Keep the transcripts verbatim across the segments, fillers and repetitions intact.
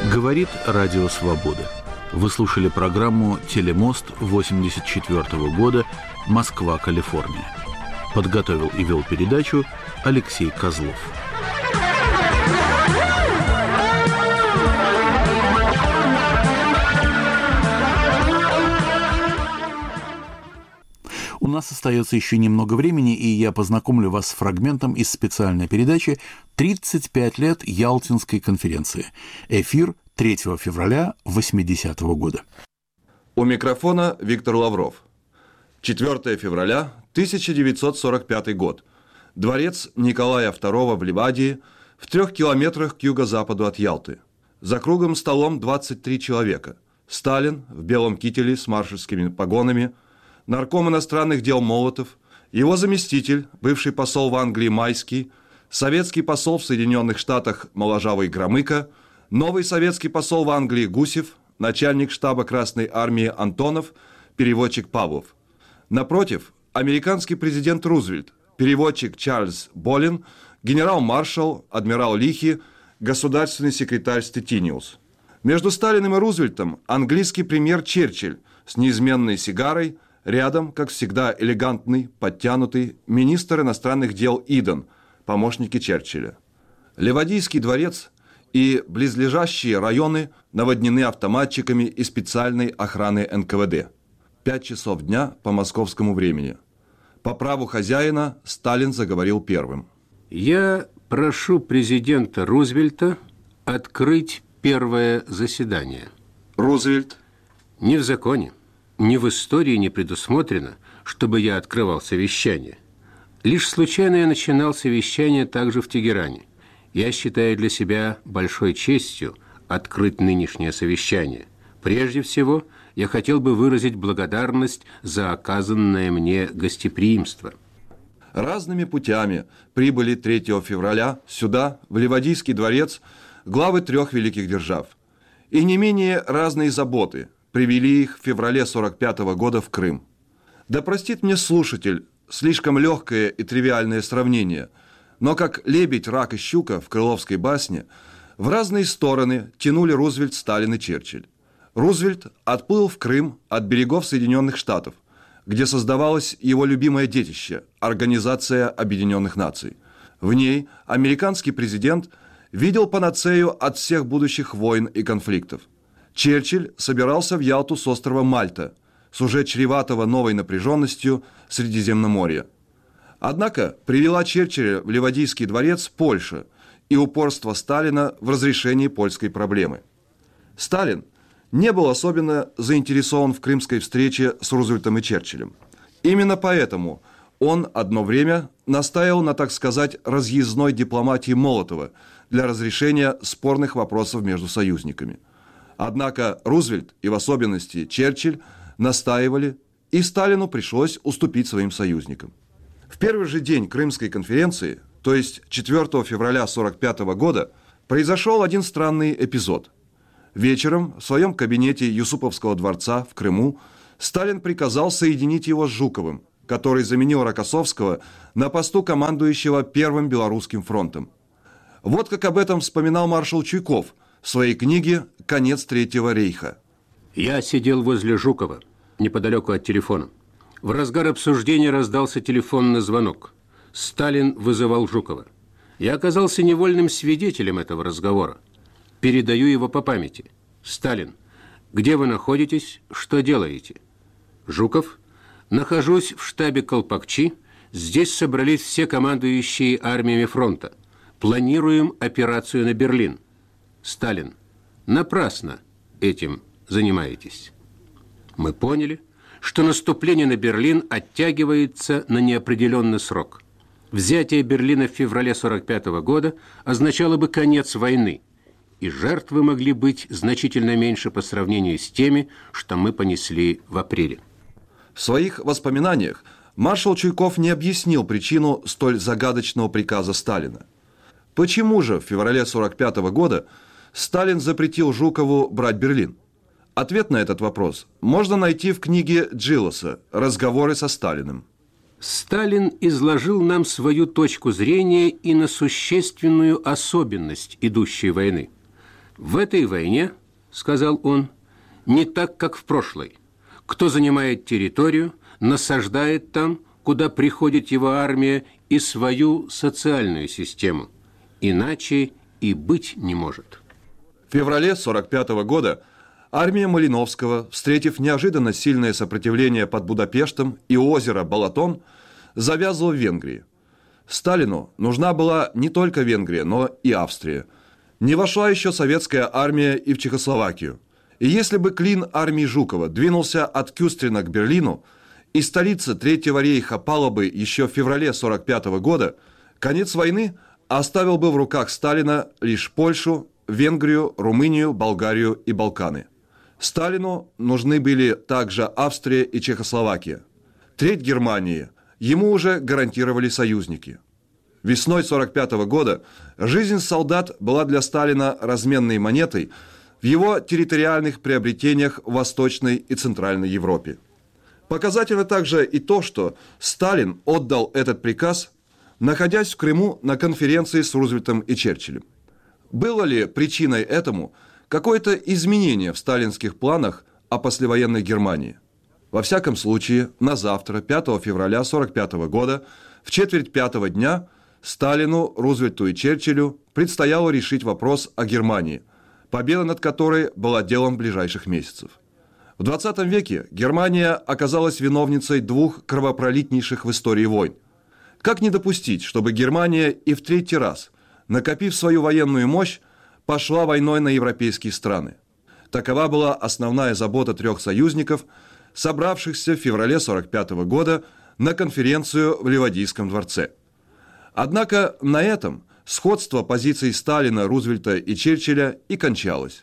Говорит Радио Свобода. Вы слушали программу «Телемост» восемьдесят четвёртого года, Москва, Калифорния. Подготовил и вел передачу Алексей Козлов. У нас остается еще немного времени, и я познакомлю вас с фрагментом из специальной передачи «тридцать пять лет Ялтинской конференции». Эфир третьего февраля восьмидесятого года. У микрофона Виктор Лавров. четвёртого февраля тысяча девятьсот сорок пятый год. Дворец Николая второго в Ливадии, в трех километрах к юго-западу от Ялты. За круглым столом двадцать три человека. Сталин в белом кителе с маршальскими погонами, нарком иностранных дел Молотов, его заместитель, бывший посол в Англии Майский, советский посол в Соединенных Штатах моложавый Громыко, новый советский посол в Англии Гусев, начальник штаба Красной Армии Антонов, переводчик Павлов. Напротив, американский президент Рузвельт, переводчик Чарльз Болин, генерал-маршал, адмирал Лихи, государственный секретарь Стетиниус. Между Сталиным и Рузвельтом английский премьер Черчилль с неизменной сигарой, рядом, как всегда, элегантный, подтянутый министр иностранных дел Иден, помощники Черчилля. Ливадийский дворец и близлежащие районы наводнены автоматчиками и специальной охраной эн ка вэ дэ. Пять часов дня по московскому времени. По праву хозяина Сталин заговорил первым. Я прошу президента Рузвельта открыть первое заседание. Рузвельт. Не в законе, ни в истории не предусмотрено, чтобы я открывал совещание. Лишь случайно я начинал совещание также в Тегеране. Я считаю для себя большой честью открыть нынешнее совещание. Прежде всего, я хотел бы выразить благодарность за оказанное мне гостеприимство. Разными путями прибыли третьего февраля сюда, в Ливадийский дворец, главы трех великих держав. И не менее разные заботы привели их в феврале сорок пятого года в Крым. Да простит мне слушатель слишком легкое и тривиальное сравнение, но как лебедь, рак и щука в крыловской басне в разные стороны тянули Рузвельт, Сталин и Черчилль. Рузвельт отплыл в Крым от берегов Соединенных Штатов, где создавалось его любимое детище – Организация Объединенных Наций. В ней американский президент видел панацею от всех будущих войн и конфликтов. Черчилль собирался в Ялту с острова Мальта, с уже чреватого новой напряженностью Средиземноморья. Однако привела Черчилля в Ливадийский дворец Польша и упорство Сталина в разрешении польской проблемы. Сталин не был особенно заинтересован в крымской встрече с Рузвельтом и Черчиллем. Именно поэтому он одно время настаивал на, так сказать, разъездной дипломатии Молотова для разрешения спорных вопросов между союзниками. Однако Рузвельт и в особенности Черчилль настаивали, и Сталину пришлось уступить своим союзникам. В первый же день Крымской конференции, то есть четвёртого февраля сорок пятого года, произошел один странный эпизод. Вечером в своем кабинете Юсуповского дворца в Крыму Сталин приказал соединить его с Жуковым, который заменил Рокоссовского на посту командующего Первым Белорусским фронтом. Вот как об этом вспоминал маршал Чуйков в своей книге «Конец Третьего рейха». Я сидел возле Жукова, неподалеку от телефона. В разгар обсуждения раздался телефонный звонок. Сталин вызывал Жукова. Я оказался невольным свидетелем этого разговора. Передаю его по памяти. Сталин: где вы находитесь, что делаете? Жуков: нахожусь в штабе Колпакчи. Здесь собрались все командующие армиями фронта. Планируем операцию на Берлин. Сталин: напрасно этим занимаетесь. Мы поняли, что наступление на Берлин оттягивается на неопределенный срок. Взятие Берлина в феврале сорок пятого года означало бы конец войны, и жертвы могли быть значительно меньше по сравнению с теми, что мы понесли в апреле. В своих воспоминаниях маршал Чуйков не объяснил причину столь загадочного приказа Сталина. Почему же в феврале сорок пятого года Сталин запретил Жукову брать Берлин? Ответ на этот вопрос можно найти в книге Джилоса «Разговоры со Сталиным». Сталин изложил нам свою точку зрения и на существенную особенность идущей войны. «В этой войне, — сказал он, — не так, как в прошлой. Кто занимает территорию, насаждает там, куда приходит его армия, и свою социальную систему. Иначе и быть не может». В феврале сорок пятого года армия Малиновского, встретив неожиданно сильное сопротивление под Будапештом и у озера Балатон, завязла в Венгрии. Сталину нужна была не только Венгрия, но и Австрия. Не вошла еще советская армия и в Чехословакию. И если бы клин армии Жукова двинулся от Кюстрина к Берлину, и столица Третьего рейха пала бы еще в феврале сорок пятого года, конец войны оставил бы в руках Сталина лишь Польшу, Венгрию, Румынию, Болгарию и Балканы. Сталину нужны были также Австрия и Чехословакия. Треть Германии ему уже гарантировали союзники. Весной сорок пятого года жизнь солдат была для Сталина разменной монетой в его территориальных приобретениях в Восточной и Центральной Европе. Показательно также и то, что Сталин отдал этот приказ, находясь в Крыму на конференции с Рузвельтом и Черчиллем. Было ли причиной этому какое-то изменение в сталинских планах о послевоенной Германии? Во всяком случае, на завтра, пятого февраля сорок пятого года, в четверть пятого дня, Сталину, Рузвельту и Черчиллю предстояло решить вопрос о Германии, победа над которой была делом ближайших месяцев. В двадцатом веке Германия оказалась виновницей двух кровопролитнейших в истории войн. Как не допустить, чтобы Германия и в третий раз, накопив свою военную мощь, пошла войной на европейские страны? Такова была основная забота трех союзников, собравшихся в феврале сорок пятого года на конференцию в Ливадийском дворце. Однако на этом сходство позиций Сталина, Рузвельта и Черчилля и кончалось.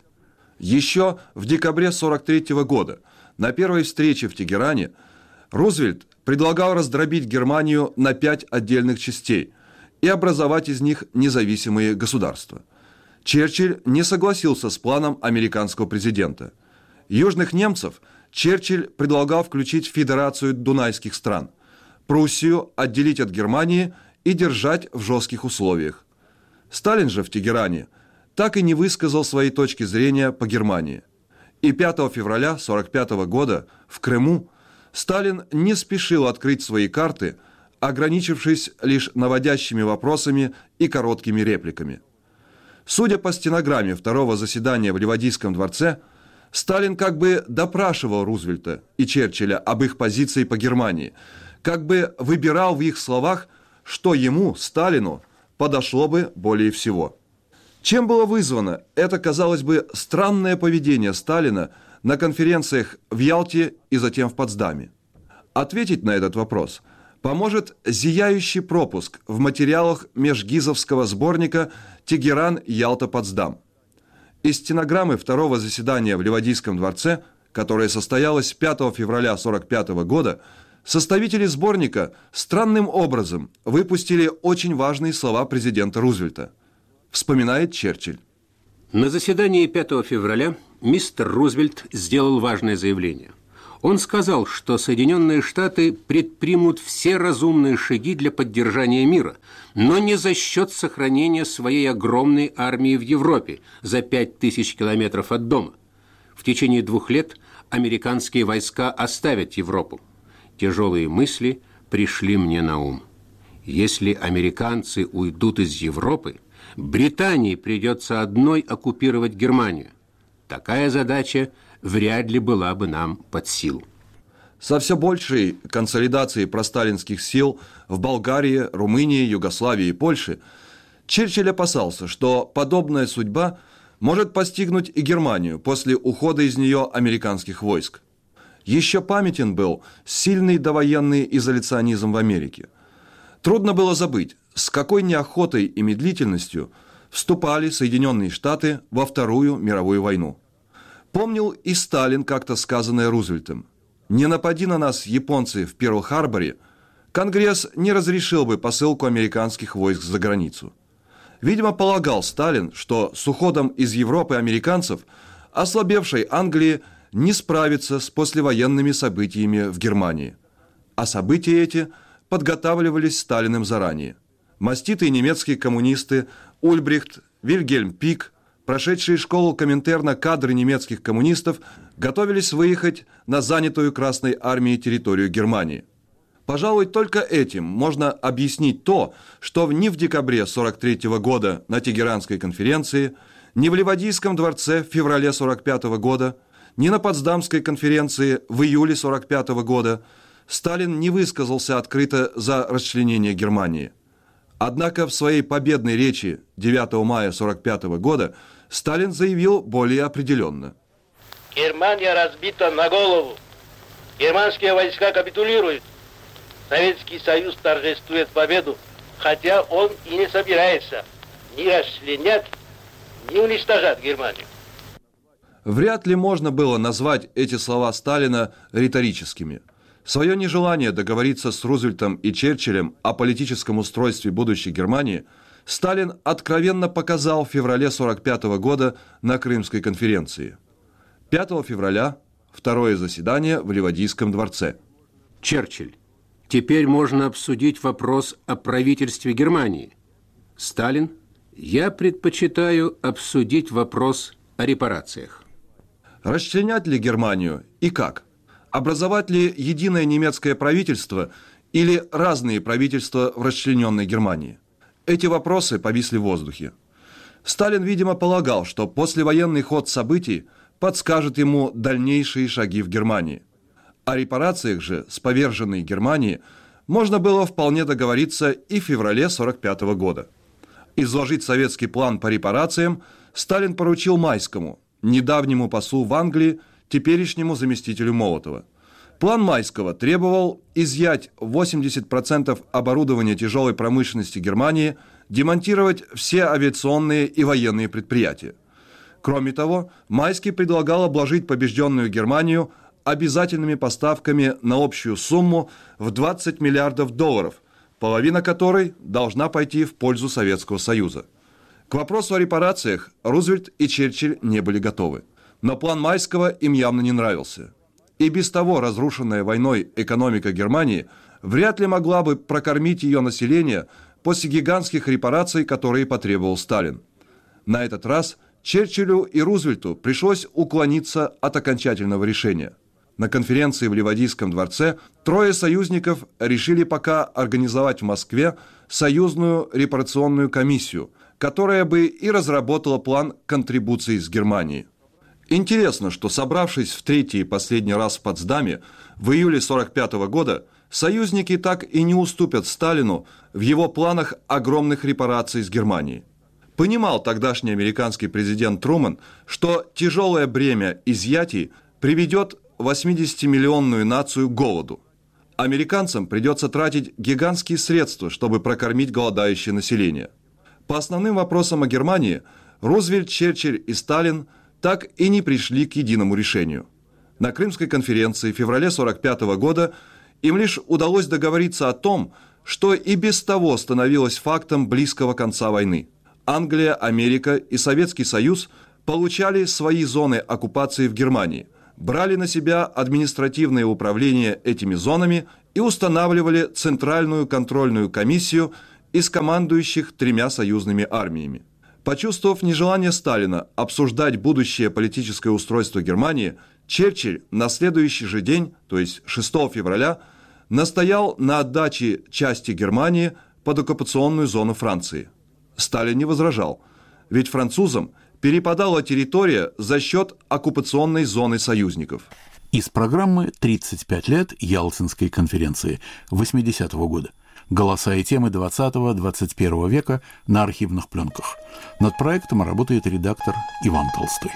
Еще в декабре сорок третьего года на первой встрече в Тегеране Рузвельт предлагал раздробить Германию на пять отдельных частей и образовать из них независимые государства. Черчилль не согласился с планом американского президента. Южных немцев Черчилль предлагал включить в Федерацию Дунайских стран, Пруссию отделить от Германии и держать в жестких условиях. Сталин же в Тегеране так и не высказал своей точки зрения по Германии. И пятого февраля сорок пятого года в Крыму Сталин не спешил открыть свои карты, ограничившись лишь наводящими вопросами и короткими репликами. Судя по стенограмме второго заседания в Ливадийском дворце, Сталин как бы допрашивал Рузвельта и Черчилля об их позиции по Германии, как бы выбирал в их словах, что ему, Сталину, подошло бы более всего. Чем было вызвано это, казалось бы, странное поведение Сталина на конференциях в Ялте и затем в Потсдаме? Ответить на этот вопрос поможет зияющий пропуск в материалах межгизовского сборника «Тегеран, Ялта, Потсдам». Из стенограммы второго заседания в Ливадийском дворце, которое состоялось пятого февраля сорок пятого года, составители сборника странным образом выпустили очень важные слова президента Рузвельта. Вспоминает Черчилль. На заседании пятого февраля мистер Рузвельт сделал важное заявление. Он сказал, что Соединенные Штаты предпримут все разумные шаги для поддержания мира, но не за счет сохранения своей огромной армии в Европе за пять тысяч километров от дома. В течение двух лет американские войска оставят Европу. Тяжелые мысли пришли мне на ум. Если американцы уйдут из Европы, Британии придется одной оккупировать Германию. Такая задача вряд ли была бы нам под силу. Со все большей консолидацией просталинских сил в Болгарии, Румынии, Югославии и Польше Черчилль опасался, что подобная судьба может постигнуть и Германию после ухода из нее американских войск. Еще памятен был сильный довоенный изоляционизм в Америке. Трудно было забыть, с какой неохотой и медлительностью вступали Соединенные Штаты во Вторую мировую войну. Помнил и Сталин как-то сказанное Рузвельтом: «Не напади на нас, японцы, в Перл-Харборе, Конгресс не разрешил бы посылку американских войск за границу». Видимо, полагал Сталин, что с уходом из Европы американцев ослабевшей Англии не справится с послевоенными событиями в Германии. А события эти подготавливались Сталиным заранее. Маститые немецкие коммунисты Ульбрихт, Вильгельм Пик, Прошедшие школу Коминтерна кадры немецких коммунистов готовились выехать на занятую Красной армией территорию Германии. Пожалуй, только этим можно объяснить то, что ни в декабре сорок третьего года на Тегеранской конференции, ни в Ливадийском дворце в феврале сорок пятого года, ни на Потсдамской конференции в июле сорок пятого года Сталин не высказался открыто за расчленение Германии. Однако в своей победной речи девятого мая сорок пятого года Сталин заявил более определенно. Германия разбита на голову. Германские войска капитулируют. Советский Союз торжествует победу, хотя он и не собирается ни расчленять, ни уничтожать Германию. Вряд ли можно было назвать эти слова Сталина риторическими. Свое нежелание договориться с Рузвельтом и Черчиллем о политическом устройстве будущей Германии Сталин откровенно показал в феврале сорок пятого года на Крымской конференции. пятого февраля – второе заседание в Ливадийском дворце. Черчилль. Теперь можно обсудить вопрос о правительстве Германии. Сталин. Я предпочитаю обсудить вопрос о репарациях. Расчленять ли Германию и как? Образовать ли единое немецкое правительство или разные правительства в расчлененной Германии? Эти вопросы повисли в воздухе. Сталин, видимо, полагал, что послевоенный ход событий подскажет ему дальнейшие шаги в Германии. О репарациях же с поверженной Германии можно было вполне договориться и в феврале сорок пятого года. Изложить советский план по репарациям Сталин поручил Майскому, недавнему послу в Англии, теперешнему заместителю Молотова. План Майского требовал изъять восемьдесят процентов оборудования тяжелой промышленности Германии, демонтировать все авиационные и военные предприятия. Кроме того, Майский предлагал обложить побежденную Германию обязательными поставками на общую сумму в двадцать миллиардов долларов, половина которой должна пойти в пользу Советского Союза. К вопросу о репарациях Рузвельт и Черчилль не были готовы. Но план Майского им явно не нравился. И без того разрушенная войной экономика Германии вряд ли могла бы прокормить ее население после гигантских репараций, которые потребовал Сталин. На этот раз Черчиллю и Рузвельту пришлось уклониться от окончательного решения. На конференции в Ливадийском дворце трое союзников решили пока организовать в Москве союзную репарационную комиссию, которая бы и разработала план контрибуций с Германией. Интересно, что, собравшись в третий и последний раз в Потсдаме в июле сорок пятого года, союзники так и не уступят Сталину в его планах огромных репараций с Германией. Понимал тогдашний американский президент Трумэн, что тяжелое бремя изъятий приведет восьмидесятимиллионную нацию к голоду. Американцам придется тратить гигантские средства, чтобы прокормить голодающее население. По основным вопросам о Германии Рузвельт, Черчилль и Сталин так и не пришли к единому решению. На Крымской конференции в феврале сорок пятого года им лишь удалось договориться о том, что и без того становилось фактом близкого конца войны. Англия, Америка и Советский Союз получали свои зоны оккупации в Германии, брали на себя административное управление этими зонами и устанавливали Центральную контрольную комиссию из командующих тремя союзными армиями. Почувствовав нежелание Сталина обсуждать будущее политическое устройство Германии, Черчилль на следующий же день, то есть шестого февраля, настоял на отдаче части Германии под оккупационную зону Франции. Сталин не возражал, ведь французам перепадала территория за счет оккупационной зоны союзников. Из программы «тридцать пять лет Ялтинской конференции» восьмидесятого года. Голоса и темы двадцатого — двадцать первого века на архивных пленках. Над проектом работает редактор Иван Толстой.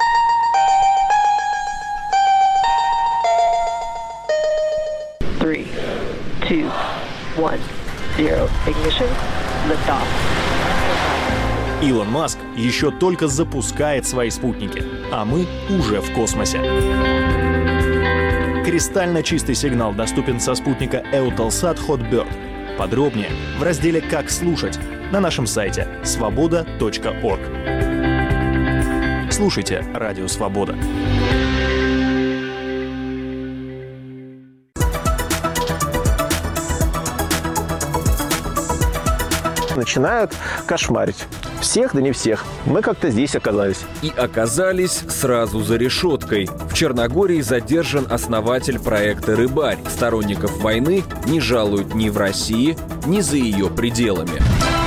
Three, two, one, zero. Ignition. Lift off. Илон Маск еще только запускает свои спутники, а мы уже в космосе. Кристально чистый сигнал доступен со спутника Eutelsat Hotbird. Подробнее в разделе «Как слушать» на нашем сайте свобода точка орг. Слушайте Радио Свобода. Начинают кошмарить. Всех, да не всех. Мы как-то здесь оказались. И оказались сразу за решеткой. В Черногории задержан основатель проекта «Рыбарь». Сторонников войны не жалуют ни в России, ни за ее пределами.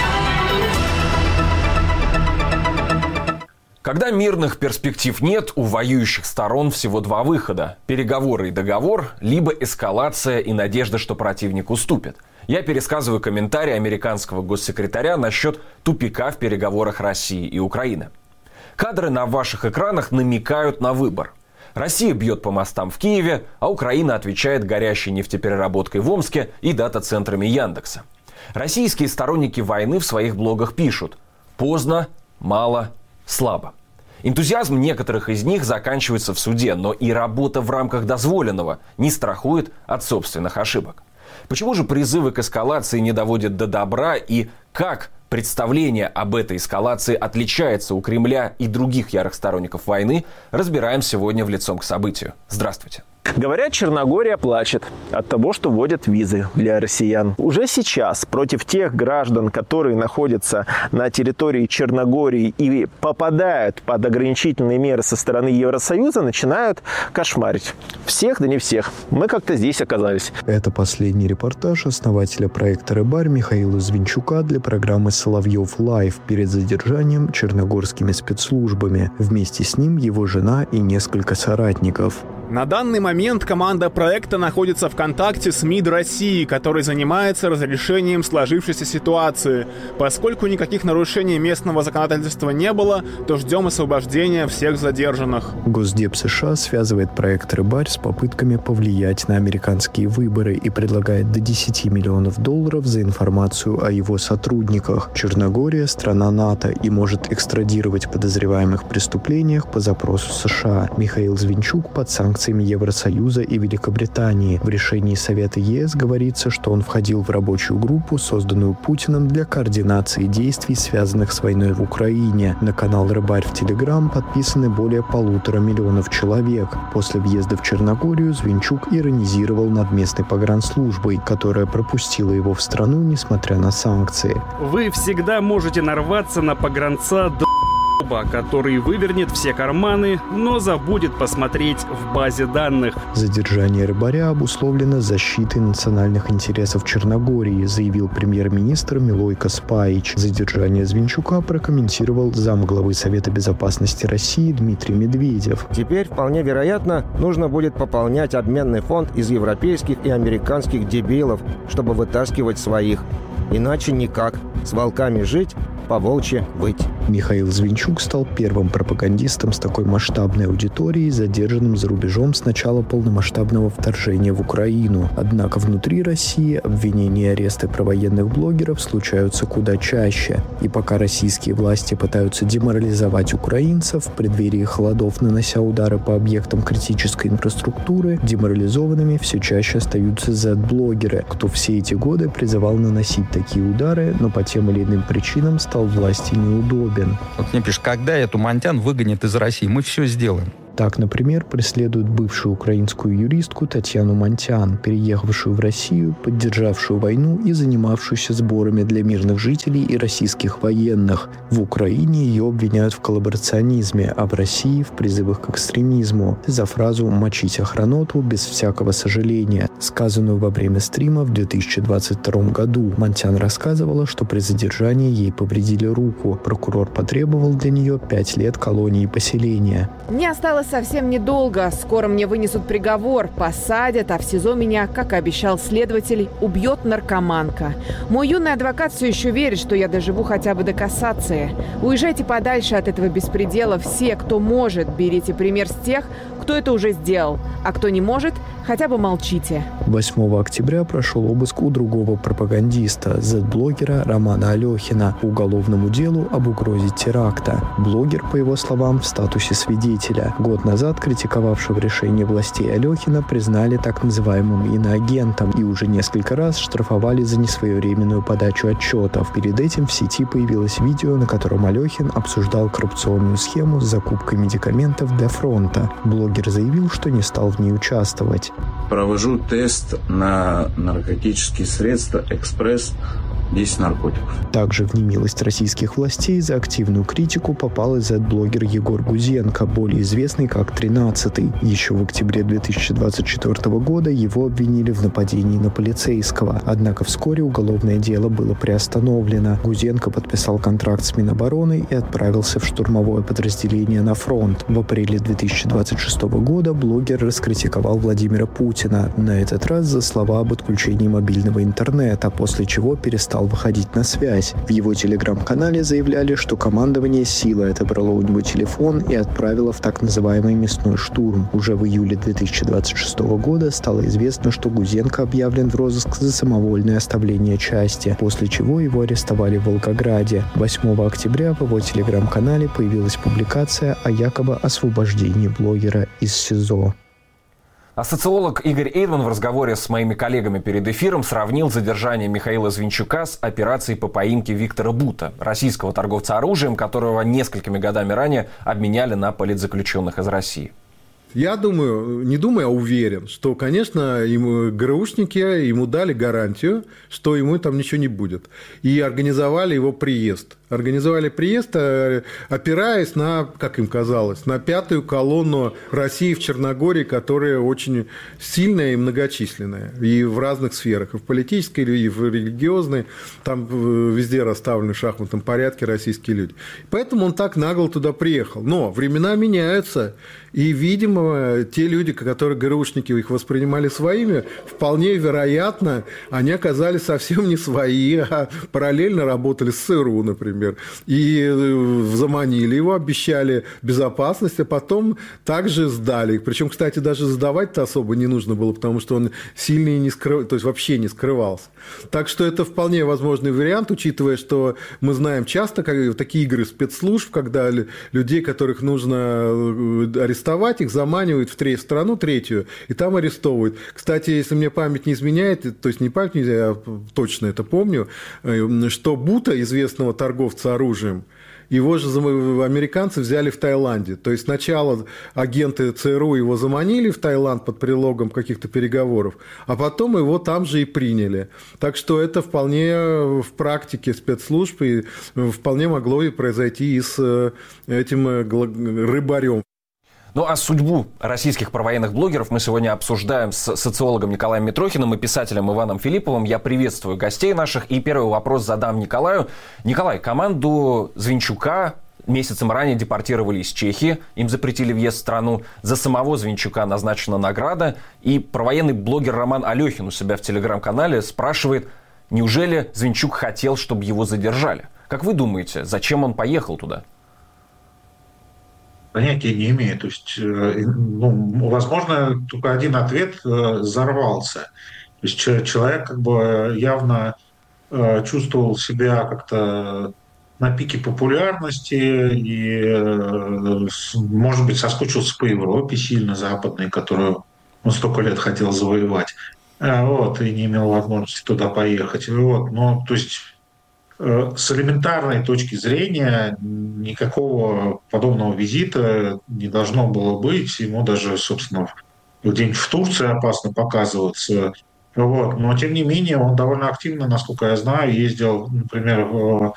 Когда мирных перспектив нет, у воюющих сторон всего два выхода – переговоры и договор, либо эскалация и надежда, что противник уступит. Я пересказываю комментарий американского госсекретаря насчет тупика в переговорах России и Украины. Кадры на ваших экранах намекают на выбор. Россия бьет по мостам в Киеве, а Украина отвечает горящей нефтепереработкой в Омске и дата-центрами Яндекса. Российские сторонники войны в своих блогах пишут: поздно, мало, слабо. Энтузиазм некоторых из них заканчивается в суде, но и работа в рамках дозволенного не страхует от собственных ошибок. Почему же призывы к эскалации не доводят до добра, и как представление об этой эскалации отличается у Кремля и других ярых сторонников войны, разбираем сегодня в «Лицом к событию». Здравствуйте. Говорят, Черногория плачет от того, что вводят визы для россиян. Уже сейчас против тех граждан, которые находятся на территории Черногории и попадают под ограничительные меры со стороны Евросоюза, начинают кошмарить. Всех, да не всех. Мы как-то здесь оказались. Это последний репортаж основателя проекта «Рыбарь» Михаила Звинчука для программы «Соловьев Лайв» перед задержанием черногорскими спецслужбами. Вместе с ним его жена и несколько соратников. На данный момент команда проекта находится в контакте с МИД России, который занимается разрешением сложившейся ситуации. Поскольку никаких нарушений местного законодательства не было, то ждем освобождения всех задержанных. Госдеп США связывает проект «Рыбарь» с попытками повлиять на американские выборы и предлагает до десяти миллионов долларов за информацию о его сотрудниках. Черногория – страна НАТО и может экстрадировать подозреваемых в преступлениях по запросу США. Михаил Звинчук под санкциями Евросоюза и Великобритании. В решении Совета ЕС говорится, что он входил в рабочую группу, созданную Путиным для координации действий, связанных с войной в Украине. На канал «Рыбарь» в Телеграм подписаны более полутора миллионов человек. После въезда в Черногорию Звинчук иронизировал над местной погранслужбой, которая пропустила его в страну, несмотря на санкции. Вы всегда можете нарваться на погранца до... который вывернет все карманы, но забудет посмотреть в базе данных. Задержание «Рыбаря» обусловлено защитой национальных интересов Черногории, заявил премьер-министр Милойко Спаич. Задержание Звинчука прокомментировал замглавы Совета безопасности России Дмитрий Медведев. Теперь, вполне вероятно, нужно будет пополнять обменный фонд из европейских и американских дебилов, чтобы вытаскивать своих. Иначе никак. С волками жить, по-волчьи выть. Михаил Звинчук стал первым пропагандистом с такой масштабной аудиторией, задержанным за рубежом с начала полномасштабного вторжения в Украину. Однако внутри России обвинения и аресты провоенных блогеров случаются куда чаще. И пока российские власти пытаются деморализовать украинцев, в преддверии холодов нанося удары по объектам критической инфраструктуры, деморализованными все чаще остаются зет-блогеры, кто все эти годы призывал наносить такие удары, но по тем или иным причинам стал власти неудобен. Вот мне пишут, когда эту Монтян выгонят из России, мы все сделаем. Так, например, преследуют бывшую украинскую юристку Татьяну Монтян, переехавшую в Россию, поддержавшую войну и занимавшуюся сборами для мирных жителей и российских военных. В Украине ее обвиняют в коллаборационизме, а в России в призывах к экстремизму за фразу «мочить охраноту без всякого сожаления», сказанную во время стрима в две тысячи двадцать втором году. Монтян рассказывала, что при задержании ей повредили руку. Прокурор потребовал для нее пять лет колонии и поселения. Мне осталось совсем недолго. Скоро мне вынесут приговор, посадят, а в СИЗО меня, как и обещал следователь, убьет наркоманка. Мой юный адвокат все еще верит, что я доживу хотя бы до кассации. Уезжайте подальше от этого беспредела. Все, кто может, берите пример с тех, кто это уже сделал. А кто не может, хотя бы молчите. восьмого октября прошел обыск у другого пропагандиста, зет-блогера Романа Алехина, по уголовному делу об угрозе теракта. Блогер, по его словам, в статусе свидетеля. Год назад критиковавшего решение властей Алехина признали так называемым иноагентом и уже несколько раз штрафовали за несвоевременную подачу отчетов. Перед этим в сети появилось видео, на котором Алехин обсуждал коррупционную схему с закупкой медикаментов для фронта. Блогер заявил, что не стал в ней участвовать. Провожу тест на наркотические средства «Экспресс» десять наркотиков. Также в немилость российских властей за активную критику попал и зет-блогер Егор Гузенко, более известный как тринадцатый. Еще в октябре две тысячи двадцать четвёртого года его обвинили в нападении на полицейского. Однако вскоре уголовное дело было приостановлено. Гузенко подписал контракт с Минобороны и отправился в штурмовое подразделение на фронт. В апреле две тысячи двадцать шестого года блогер раскритиковал Владимира Путина, на этот раз за слова об отключении мобильного интернета, после чего перестал выходить на связь. В его телеграм-канале заявляли, что командование силой отобрало у него телефон и отправило в так называемый мясной штурм. Уже в июле две тысячи двадцать шестого года стало известно, что Гузенко объявлен в розыск за самовольное оставление части, после чего его арестовали в Волгограде. восьмого октября в его телеграм-канале появилась публикация о якобы освобождении блогера из СИЗО. А социолог Игорь Эйдман в разговоре с моими коллегами перед эфиром сравнил задержание Михаила Звинчука с операцией по поимке Виктора Бута, российского торговца оружием, которого несколькими годами ранее обменяли на политзаключенных из России. Я думаю, не думаю, а уверен, что, конечно, ему ГРУшники ему дали гарантию, что ему там ничего не будет. И организовали его приезд. Организовали приезд, опираясь на, как им казалось, на пятую колонну России в Черногории, которая очень сильная и многочисленная. И в разных сферах. И в политической, и в религиозной. Там везде расставлены в шахматном порядке российские люди. Поэтому он так нагло туда приехал. Но времена меняются. И, видимо, те люди, которые ГРУшники их воспринимали своими, вполне вероятно, они оказались совсем не свои, а параллельно работали с ЦРУ, например. И заманили его, обещали безопасность, а потом также сдали. Причем, кстати, даже сдавать-то особо не нужно было, потому что он сильно не скрывался, то есть вообще не скрывался. Так что это вполне возможный вариант, учитывая, что мы знаем часто как, такие игры спецслужб, когда людей, которых нужно арестовать, их заманивают в третью страну, третью, и там арестовывают. Кстати, если мне память не изменяет, то есть не память, я точно это помню, что Бута, известного торговца оружием, его же американцы взяли в Таиланде. То есть сначала агенты ЦРУ его заманили в Таиланд под предлогом каких-то переговоров, а потом его там же и приняли. Так что это вполне в практике спецслужб и вполне могло и произойти и с этим рыбарем. Ну а судьбу российских провоенных блогеров мы сегодня обсуждаем с социологом Николаем Митрохиным и писателем Иваном Филипповым. Я приветствую гостей наших и первый вопрос задам Николаю. Николай, команду Звинчука месяцем ранее депортировали из Чехии, им запретили въезд в страну. За самого Звинчука назначена награда. И провоенный блогер Роман Алехин у себя в телеграм-канале спрашивает, неужели Звинчук хотел, чтобы его задержали? Как вы думаете, зачем он поехал туда? Понятия не имею. То есть, ну, возможно, только один ответ – взорвался. То есть человек как бы явно чувствовал себя как-то на пике популярности и, может быть, соскучился по Европе сильно западной, которую он столько лет хотел завоевать, вот, и не имел возможности туда поехать. Вот. Но, то есть, с элементарной точки зрения никакого подобного визита не должно было быть. Ему даже, собственно, где-нибудь в Турции опасно показываться. Вот. Но, тем не менее, он довольно активно, насколько я знаю, ездил, например,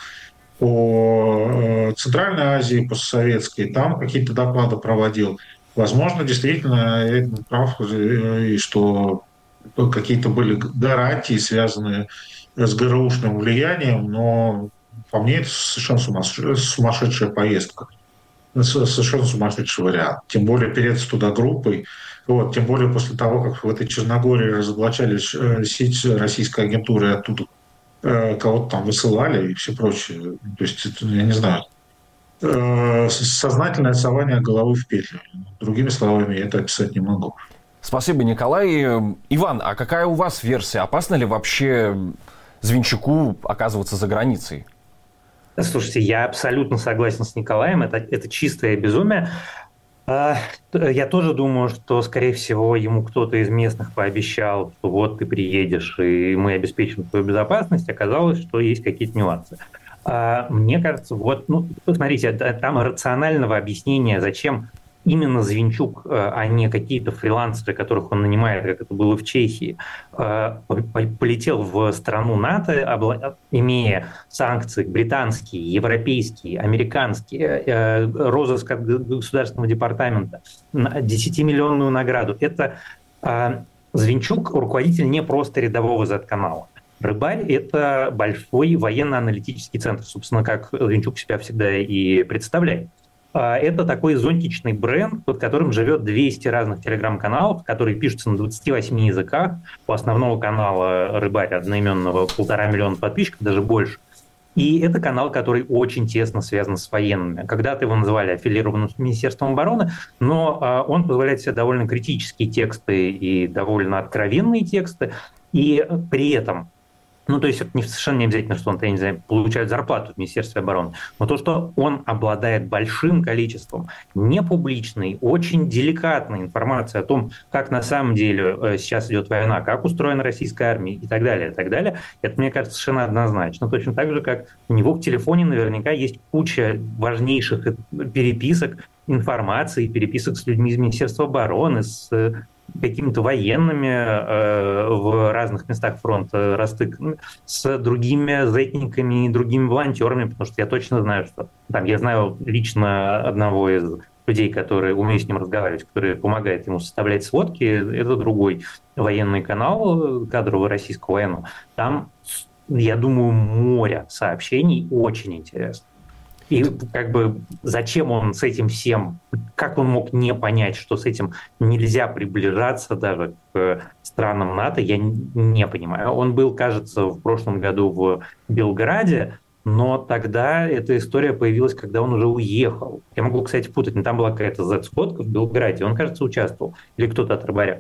по Центральной Азии, постсоветской, там какие-то доклады проводил. Возможно, действительно, я прав, и что какие-то были гарантии, связанные с ГРУшным влиянием, но по мне это совершенно сумасшедшая, сумасшедшая поездка, совершенно сумасшедший вариант. Тем более переться туда группой, вот, тем более после того, как в этой Черногории разоблачали сеть российской агентуры, оттуда кого-то там высылали и все прочее. То есть, я не знаю, сознательное сование головы в петлю. Другими словами, я это описать не могу. Спасибо, Николай. Иван, а какая у вас версия? Опасно ли вообще Звинчуку оказываться за границей? Слушайте, я абсолютно согласен с Николаем. Это, это чистое безумие. Я тоже думаю, что, скорее всего, ему кто-то из местных пообещал, что вот ты приедешь, и мы обеспечим твою безопасность. Оказалось, что есть какие-то нюансы. Мне кажется, вот, ну, смотрите, там рационального объяснения, зачем именно Звинчук, а не какие-то фрилансеры, которых он нанимает, как это было в Чехии, полетел в страну НАТО, имея санкции британские, европейские, американские, розыск от Государственного департамента, десятимиллионную награду. Это Звинчук руководитель не просто рядового зет-канала. Рыбарь – это большой военно-аналитический центр, собственно, как Звинчук себя всегда и представляет. Это такой зонтичный бренд, под которым живет двести разных телеграм-каналов, которые пишутся на двадцати восьми языках. У основного канала «Рыбарь» одноименного полтора миллиона подписчиков, даже больше. И это канал, который очень тесно связан с военными. Когда-то его называли аффилированным с Министерством обороны, но он позволяет себе довольно критические тексты и довольно откровенные тексты. И при этом... Ну, то есть это не, совершенно не обязательно, что он, я не знаю, получает зарплату в Министерстве обороны, но то, что он обладает большим количеством непубличной, очень деликатной информации о том, как на самом деле сейчас идет война, как устроена российская армия и так далее, и так далее, это, мне кажется, совершенно однозначно. Точно так же, как у него в телефоне наверняка есть куча важнейших переписок, информации, переписок с людьми из Министерства обороны, с какими-то военными э, в разных местах фронта растыканными, с другими зетниками и другими волонтерами, потому что я точно знаю, что там, я знаю лично одного из людей, которые умеют с ним разговаривать, который помогает ему составлять сводки, это другой военный канал, кадровый российского военного. Там, я думаю, море сообщений, очень интересно. И как бы зачем он с этим всем, как он мог не понять, что с этим нельзя приближаться даже к странам НАТО, я не понимаю. Он был, кажется, в прошлом году в Белграде, но тогда эта история появилась, когда он уже уехал. Я могу, кстати, путать, но там была какая-то зет-сходка в Белграде, он, кажется, участвовал, или кто-то от Рыбаря.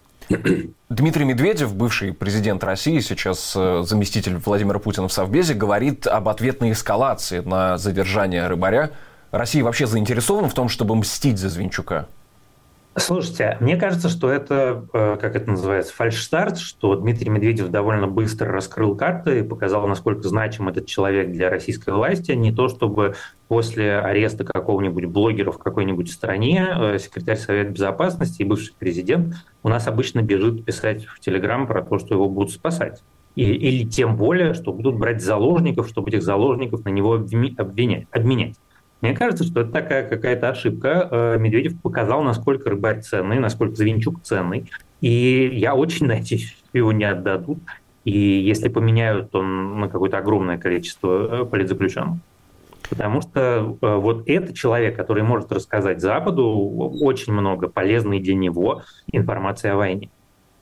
Дмитрий Медведев, бывший президент России, сейчас заместитель Владимира Путина в Совбезе, говорит об ответной эскалации на задержание Рыбаря. Россия вообще заинтересована в том, чтобы мстить за Звинчука? Слушайте, мне кажется, что это, как это называется, фальшстарт, что Дмитрий Медведев довольно быстро раскрыл карты и показал, насколько значим этот человек для российской власти. Не то, чтобы после ареста какого-нибудь блогера в какой-нибудь стране секретарь Совета Безопасности и бывший президент у нас обычно бежит писать в Телеграм про то, что его будут спасать. И, или тем более, что будут брать заложников, чтобы этих заложников на него обвинять, обменять. Мне кажется, что это такая какая-то ошибка. Медведев показал, насколько Рыбарь ценный, насколько Звинчук ценный. И я очень надеюсь, что его не отдадут. И если поменяют, то на какое-то огромное количество политзаключенных. Потому что вот это человек, который может рассказать Западу очень много полезной для него информации о войне.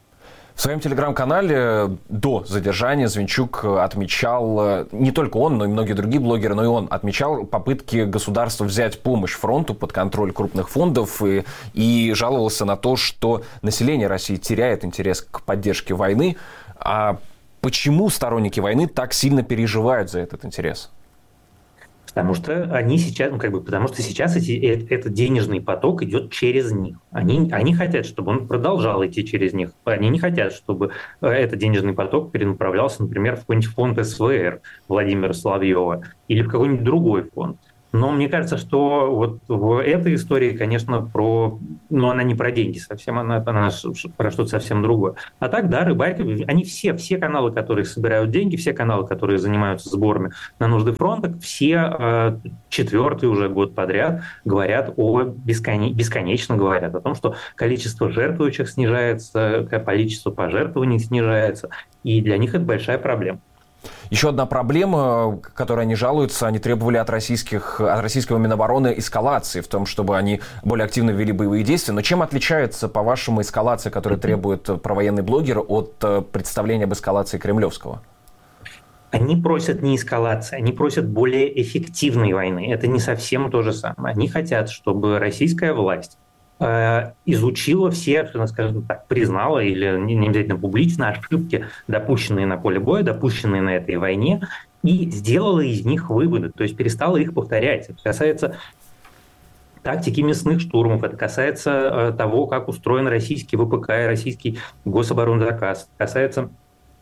В своем телеграм-канале до задержания Звинчук отмечал, не только он, но и многие другие блогеры, но и он отмечал попытки государства взять помощь фронту под контроль крупных фондов и, и жаловался на то, что население России теряет интерес к поддержке войны. А почему сторонники войны так сильно переживают за этот интерес? Потому что они сейчас, ну, как бы, потому что сейчас эти, этот денежный поток идет через них. Они, они хотят, чтобы он продолжал идти через них. Они не хотят, чтобы этот денежный поток перенаправлялся, например, в какой-нибудь фонд эс вэ эр Владимира Соловьева или в какой-нибудь другой фонд. Но мне кажется, что вот в этой истории, конечно, про... Ну, она не про деньги совсем, она, она про что-то совсем другое. А так, да, Рыбарь, они все, все каналы, которые собирают деньги, все каналы, которые занимаются сборами на нужды фронта, все э, четвертый уже год подряд говорят о бесконе... бесконечно говорят о том, что количество жертвующих снижается, количество пожертвований снижается, и для них это большая проблема. Еще одна проблема, которой они жалуются, они требовали от, российских, от российского Минобороны эскалации, в том, чтобы они более активно вели боевые действия. Но чем отличается, по-вашему, эскалация, которую требует провоенный блогер, от представления об эскалации кремлевского? Они просят не эскалации, они просят более эффективной войны. Это не совсем то же самое. Они хотят, чтобы российская власть изучила все, скажем так, признала или не обязательно публично ошибки, допущенные на поле боя, допущенные на этой войне, и сделала из них выводы, то есть перестала их повторять. Это касается тактики мясных штурмов, это касается того, как устроен российский вэ пэ ка и российский гособоронзаказ, это касается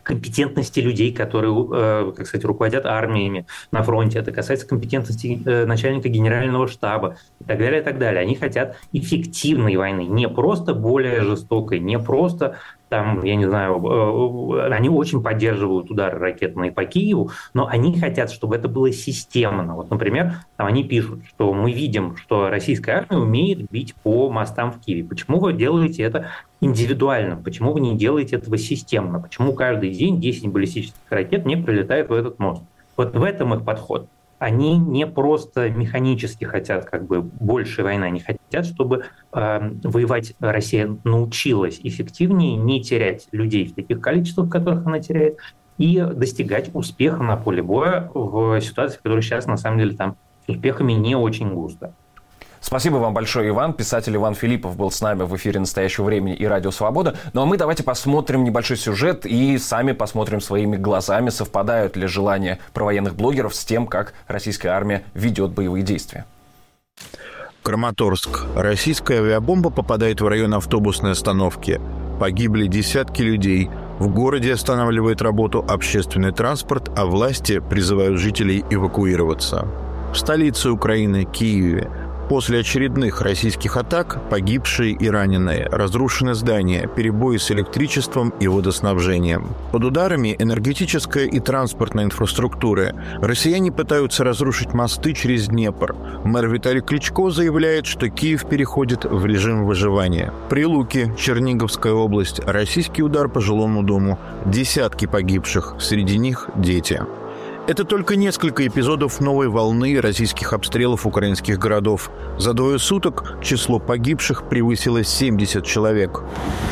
компетентности людей, которые, как сказать, руководят армиями на фронте. Это касается компетентности начальника генерального штаба и так далее, и так далее. Они хотят эффективной войны, не просто более жестокой, не просто там, я не знаю, они очень поддерживают удары ракетные по Киеву, но они хотят, чтобы это было системно. Вот, например, там они пишут, что мы видим, что российская армия умеет бить по мостам в Киеве. Почему вы делаете это индивидуально? Почему вы не делаете этого системно? Почему каждый день десять баллистических ракет не прилетает в этот мост? Вот в этом их подход. Они не просто механически хотят как бы большей войны, они хотят, чтобы э, воевать Россия научилась эффективнее не терять людей в таких количествах, которых она теряет, и достигать успеха на поле боя в ситуации, в которой сейчас на самом деле там с успехами не очень густо. Спасибо вам большое, Иван. Писатель Иван Филиппов был с нами в эфире «Настоящего времени» и «Радио Свобода». Ну а мы давайте посмотрим небольшой сюжет и сами посмотрим своими глазами, совпадают ли желания провоенных блогеров с тем, как российская армия ведет боевые действия. Краматорск. Российская авиабомба попадает в район автобусной остановки. Погибли десятки людей. В городе останавливает работу общественный транспорт, а власти призывают жителей эвакуироваться. В столице Украины, Киеве, после очередных российских атак погибшие и раненые, разрушены здания, перебои с электричеством и водоснабжением. Под ударами энергетическая и транспортная инфраструктуры. Россияне пытаются разрушить мосты через Днепр. Мэр Виталий Кличко заявляет, что Киев переходит в режим выживания. Прилуки, Черниговская область. Российский удар по жилому дому. Десятки погибших, среди них дети. Это только несколько эпизодов новой волны российских обстрелов украинских городов. За двое суток число погибших превысило семьдесят человек.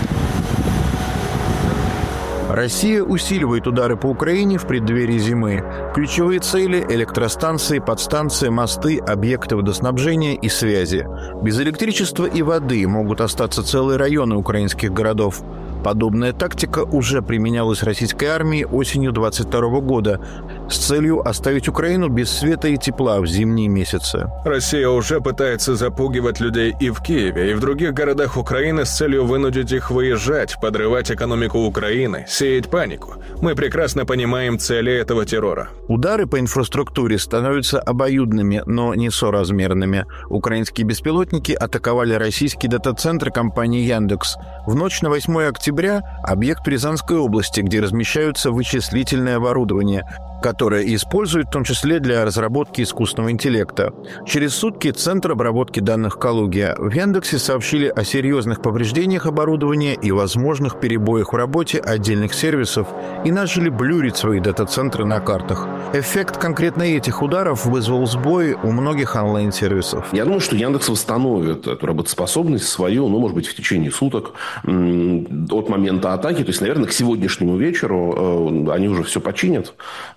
Россия усиливает удары по Украине в преддверии зимы. Ключевые цели – электростанции, подстанции, мосты, объекты водоснабжения и связи. Без электричества и воды могут остаться целые районы украинских городов. Подобная тактика уже применялась российской армией осенью двадцать второго года с целью оставить Украину без света и тепла в зимние месяцы. Россия уже пытается запугивать людей и в Киеве, и в других городах Украины с целью вынудить их выезжать, подрывать экономику Украины, сеять панику. Мы прекрасно понимаем цели этого террора. Удары по инфраструктуре становятся обоюдными, но не соразмерными. Украинские беспилотники атаковали российский дата-центр компании «Яндекс». В ночь на восьмое октября объект Рязанской области, где размещаются вычислительное оборудование, которое используют в том числе для разработки искусственного интеллекта. Через сутки Центр обработки данных «Калугия» в Яндексе сообщили о серьезных повреждениях оборудования и возможных перебоях в работе отдельных сервисов и начали блюрить свои дата-центры на картах. Эффект конкретно этих ударов вызвал сбои у многих онлайн-сервисов. Я думаю, что Яндекс восстановит эту работоспособность свою, ну, может быть, в течение суток от момента атаки. То есть, наверное, к сегодняшнему вечеру они уже все починят.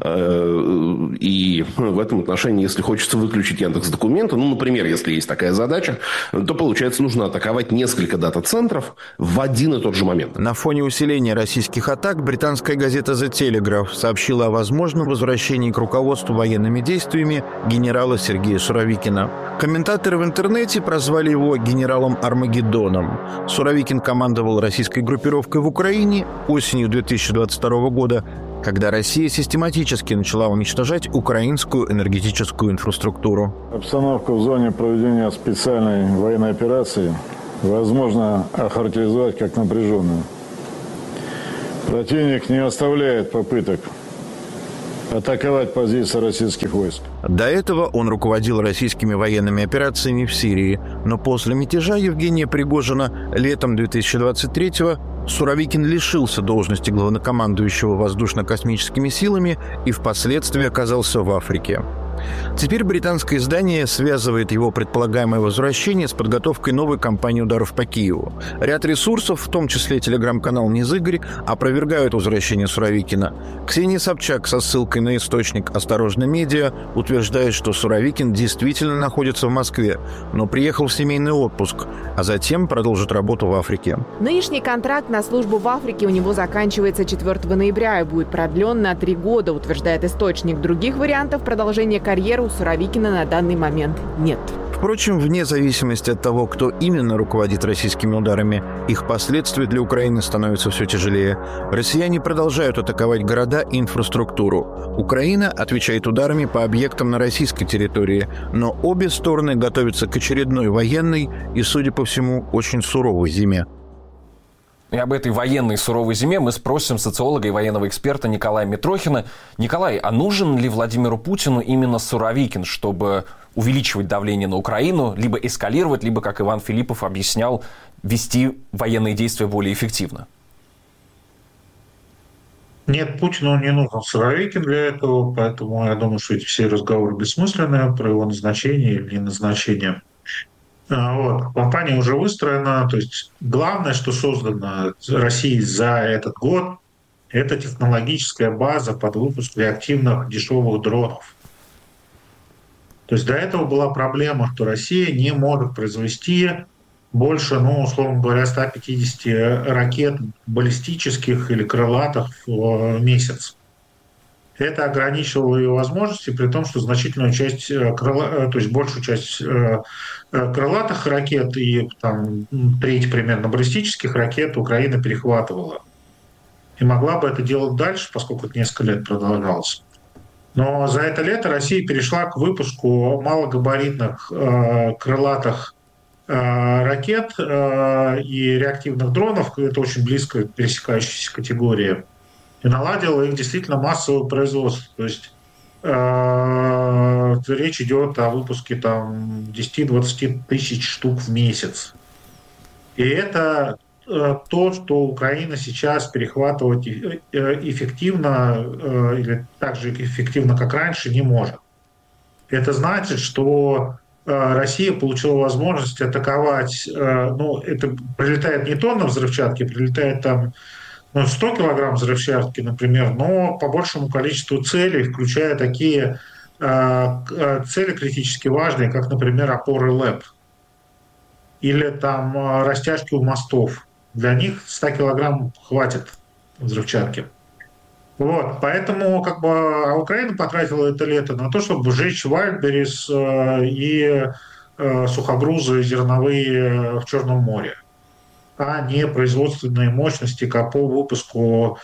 И в этом отношении, если хочется выключить Яндекс.Документы, ну, например, если есть такая задача, то, получается, нужно атаковать несколько дата-центров в один и тот же момент. На фоне усиления российских атак британская газета The Telegraph сообщила о возможном возвращении к руководству военными действиями генерала Сергея Суровикина. Комментаторы в интернете прозвали его генералом Армагеддоном. Суровикин командовал российской группировкой в Украине осенью две тысячи двадцать второго года, когда Россия систематически начала уничтожать украинскую энергетическую инфраструктуру. Обстановку в зоне проведения специальной военной операции возможно охарактеризовать как напряженную. Противник не оставляет попыток атаковать позиции российских войск. До этого он руководил российскими военными операциями в Сирии, но после мятежа Евгения Пригожина летом две тысячи двадцать третьего Суровикин лишился должности главнокомандующего воздушно-космическими силами и впоследствии оказался в Африке. Теперь британское издание связывает его предполагаемое возвращение с подготовкой новой кампании ударов по Киеву. Ряд ресурсов, в том числе телеграм-канал «Низыгорь», опровергают возвращение Суровикина. Ксения Собчак со ссылкой на источник «Осторожно медиа» утверждает, что Суровикин действительно находится в Москве, но приехал в семейный отпуск, а затем продолжит работу в Африке. Нынешний контракт на службу в Африке у него заканчивается четвёртого ноября и будет продлен на три года, утверждает источник. Других вариантов продолжения карьеры у Суровикина на данный момент нет. В Впрочем, вне зависимости от того, кто именно руководит российскими ударами, их последствия для Украины становятся все тяжелее. Россияне продолжают атаковать города и инфраструктуру. Украина отвечает ударами по объектам на российской территории, но обе стороны готовятся к очередной военной и, судя по всему, очень суровой зиме. И об этой военной суровой зиме мы спросим социолога и военного эксперта Николая Митрохина. Николай, а нужен ли Владимиру Путину именно Суровикин, чтобы увеличивать давление на Украину, либо эскалировать, либо, как Иван Филиппов объяснял, вести военные действия более эффективно? Нет, Путину не нужен Суровикин для этого, поэтому я думаю, что эти все разговоры бессмысленные про его назначение или не назначение. Вот. Компания уже выстроена, то есть главное, что создано Россией за этот год, это технологическая база под выпуск реактивных дешевых дронов. То есть до этого была проблема, что Россия не может произвести больше, ну, условно говоря, ста пятидесяти ракет баллистических или крылатых в месяц. Это ограничивало ее возможности, при том, что значительную часть, крыла, то есть большую часть крылатых ракет и там, треть примерно баллистических ракет Украина перехватывала. И могла бы это делать дальше, поскольку это несколько лет продолжалось. Но за это лето Россия перешла к выпуску малогабаритных э, крылатых э, ракет э, и реактивных дронов. Это очень близко к пересекающейся категории. И наладила их действительно массовое производство. То есть э, речь идет о выпуске там, десяти-двадцати тысяч штук в месяц. И это э, то, что Украина сейчас перехватывать эффективно э, или так же эффективно, как раньше, не может. Это значит, что э, Россия получила возможность атаковать, э, ну, это прилетает не тонна взрывчатки, прилетает там сто килограмм взрывчатки, например, но по большему количеству целей, включая такие э, цели критически важные, как, например, опоры ЛЭП или там э, растяжки у мостов. Для них ста килограмм хватит взрывчатки. Вот, поэтому как бы а Украина потратила это лето на то, чтобы сжечь Вальдберрис э, и э, сухогрузы зерновые в Черном море, а не производственные мощности по выпуску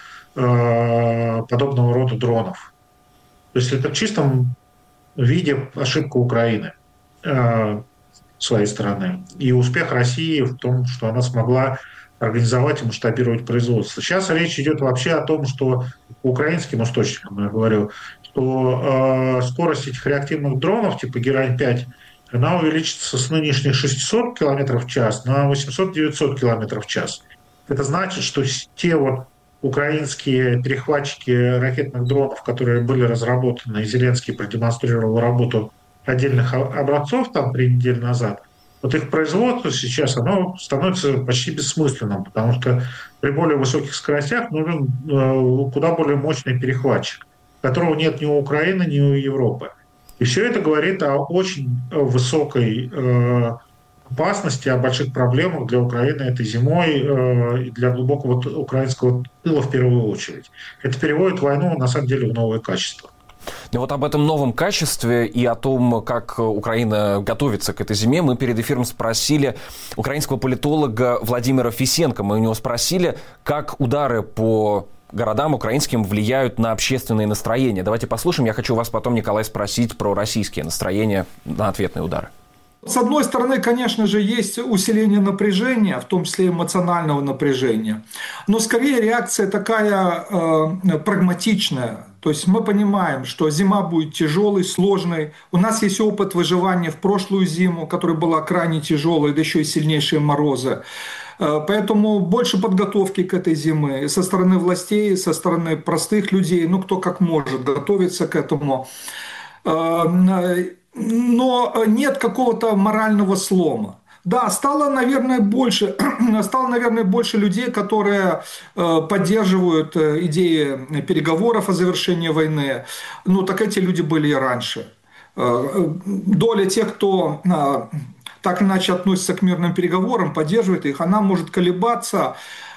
э, подобного рода дронов. То есть это в чистом виде ошибка Украины э, с своей стороны. И успех России в том, что она смогла организовать и масштабировать производство. Сейчас речь идет вообще о том, что по украинским источникам, я говорю, что э, скорость этих реактивных дронов типа Герань пять она увеличится с нынешних шестисот километров в час на восемьсот-девятьсот километров в час. Это значит, что те вот украинские перехватчики ракетных дронов, которые были разработаны, и Зеленский продемонстрировал работу отдельных образцов там три недели назад, вот их производство сейчас оно становится почти бессмысленным, потому что при более высоких скоростях нужен э, куда более мощный перехватчик, которого нет ни у Украины, ни у Европы. И все это говорит о очень высокой э, опасности, о больших проблемах для Украины этой зимой э, и для глубокого украинского тыла в первую очередь. Это переводит войну, на самом деле, в новое качество. И вот об этом новом качестве и о том, как Украина готовится к этой зиме, мы перед эфиром спросили украинского политолога Владимира Фисенко. Мы у него спросили, как удары по городам украинским влияют на общественные настроения. Давайте послушаем. Я хочу вас потом, Николай, спросить про российские настроения на ответные удары. С одной стороны, конечно же, есть усиление напряжения, в том числе эмоционального напряжения. Но скорее реакция такая э, прагматичная. То есть мы понимаем, что зима будет тяжелой, сложной. У нас есть опыт выживания в прошлую зиму, которая была крайне тяжелой, да еще и сильнейшие морозы. Поэтому больше подготовки к этой зиме со стороны властей, со стороны простых людей, ну кто как может готовиться к этому. Но нет какого-то морального слома. Да, стало, наверное, больше, стало, наверное, больше людей, которые поддерживают идеи переговоров о завершении войны. Ну, так эти люди были и раньше. Доля тех, кто так иначе относится к мирным переговорам, поддерживает их, она может колебаться,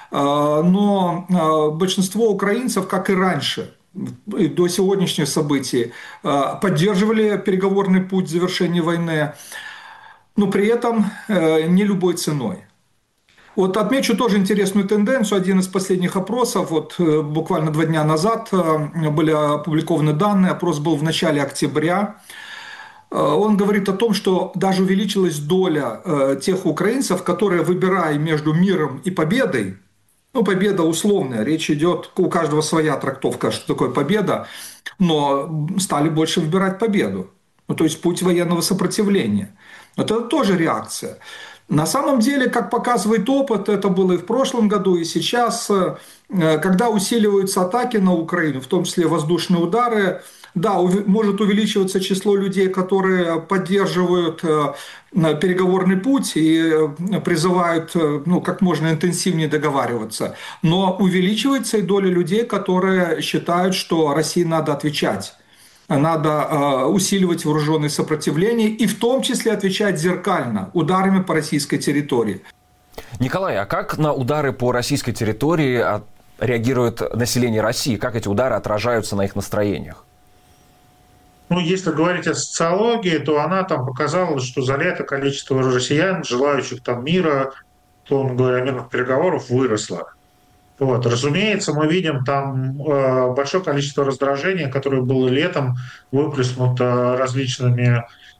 но большинство украинцев, как и раньше, и до сегодняшних событий, поддерживали переговорный путь завершения войны. но при этом не любой ценой. Вот отмечу тоже интересную тенденцию. Один из последних опросов, вот буквально два дня назад были опубликованы данные, опрос был в начале октября. Он говорит о том, что даже увеличилась доля тех украинцев, которые, выбирая между миром и победой, ну, победа условная, речь идет, у каждого своя трактовка, что такое победа, но стали больше выбирать победу. Ну, то есть путь военного сопротивления. Это тоже реакция. На самом деле, как показывает опыт, это было и в прошлом году, и сейчас, когда усиливаются атаки на Украину, в том числе воздушные удары, да, может увеличиваться число людей, которые поддерживают переговорный путь и призывают, ну, как можно интенсивнее договариваться. Но увеличивается и доля людей, которые считают, что России надо отвечать. Надо усиливать вооруженное сопротивление и в том числе отвечать зеркально ударами по российской территории. Николай, а как на удары по российской территории реагирует население России? Как эти удары отражаются на их настроениях? Ну, если говорить о социологии, то она там показала, что за лето количество россиян, желающих там мира, условно говоря, мирных переговоров, выросло. Вот. Разумеется, мы видим там э, большое количество раздражения, которое было летом выплеснуто различными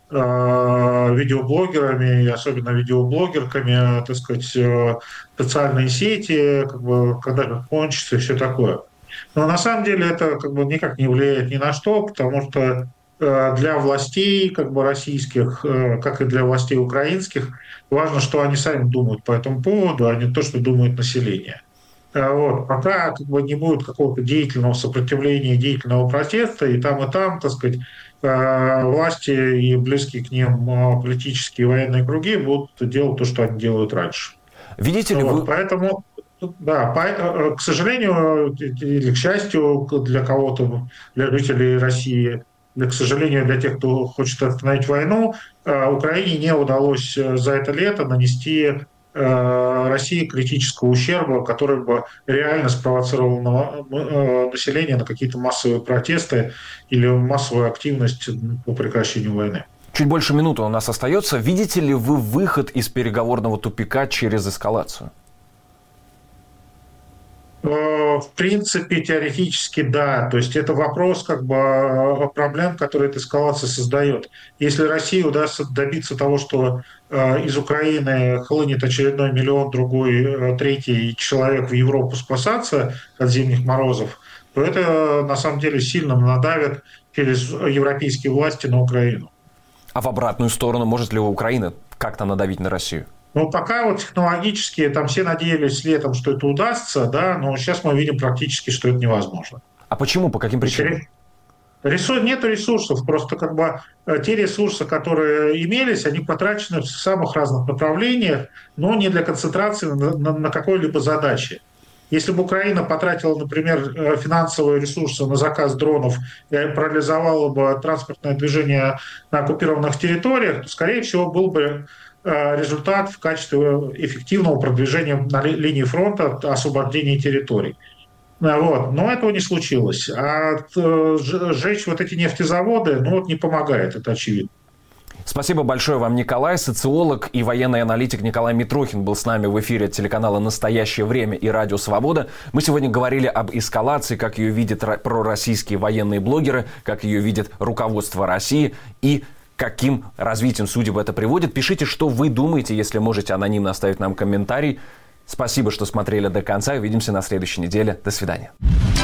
э, видеоблогерами, и особенно видеоблогерками, так сказать, э, социальные сети, как бы, когда это кончится и все такое. Но на самом деле это как бы никак не влияет ни на что, потому что э, для властей как бы, российских, э, как и для властей украинских, важно, что они сами думают по этому поводу, а не то, что думает население. Вот. Пока как бы, не будет какого-то деятельного сопротивления, деятельного протеста, и там, и там, так сказать, власти и близкие к ним политические и военные круги будут делать то, что они делают раньше. Видите ли вот. вы... Поэтому, да, по, к сожалению, или к счастью для кого-то, для жителей России, или, к сожалению, для тех, кто хочет остановить войну, Украине не удалось за это лето нанести России критического ущерба, который бы реально спровоцировал на, население на какие-то массовые протесты или массовую активность по прекращению войны. Чуть больше минуты у нас остается. Видите ли вы выход из переговорного тупика через эскалацию? В принципе, теоретически, да. То есть это вопрос как бы проблем, которые эта эскалация создает. Если России удастся добиться того, что из Украины хлынет очередной миллион, другой, третий человек в Европу спасаться от зимних морозов, то это на самом деле сильно надавит через европейские власти на Украину. А в обратную сторону может ли Украина как-то надавить на Россию? Ну, пока вот технологически там все надеялись летом, что это удастся, да, но сейчас мы видим практически, что это невозможно. А почему? По каким причинам? Ресурс, нет ресурсов, просто как бы те ресурсы, которые имелись, они потрачены в самых разных направлениях, но не для концентрации на, на, на какой-либо задаче. Если бы Украина потратила, например, финансовые ресурсы на заказ дронов и парализовала бы транспортное движение на оккупированных территориях, то, скорее всего, был бы результат в качестве эффективного продвижения на линии фронта, освобождения территорий. Вот. Но этого не случилось. А сжечь вот эти нефтезаводы, ну вот не помогает, это очевидно. Спасибо большое вам, Николай. Социолог и военный аналитик Николай Митрохин был с нами в эфире телеканала «Настоящее время» и «Радио Свобода». Мы сегодня говорили об эскалации, как ее видят пророссийские военные блогеры, как ее видит руководство России и каким развитием судеб это приводит. Пишите, что вы думаете, если можете анонимно оставить нам комментарий. Спасибо, что смотрели до конца. Увидимся на следующей неделе. До свидания.